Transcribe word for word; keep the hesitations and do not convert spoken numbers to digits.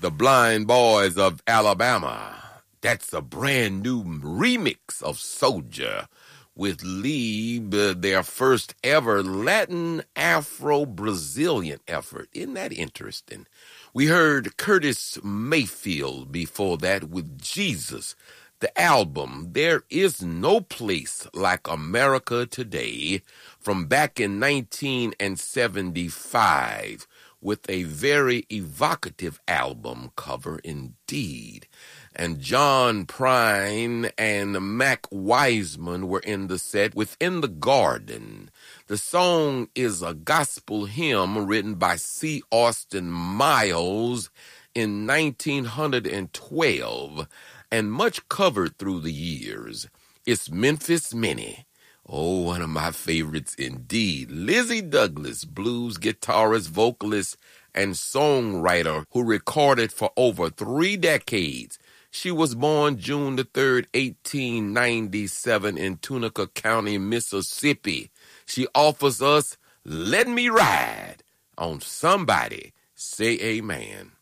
The Blind Boys of Alabama. That's a brand new remix of Soldier with Lieb, uh, their first ever Latin Afro-Brazilian effort. Isn't that interesting? We heard Curtis Mayfield before that with Jesus. The album, There Is No Place Like America Today, from back in nineteen seventy-five, with a very evocative album cover indeed. And John Prine and Mac Wiseman were in the set with In the Garden. The song is a gospel hymn written by C. Austin Miles in nineteen twelve, and much covered through the years. It's Memphis Minnie. Oh, one of my favorites indeed. Lizzie Douglas, blues guitarist, vocalist, and songwriter who recorded for over three decades. She was born June the third, eighteen ninety-seven in Tunica County, Mississippi. She offers us Let Me Ride on Somebody Say Amen.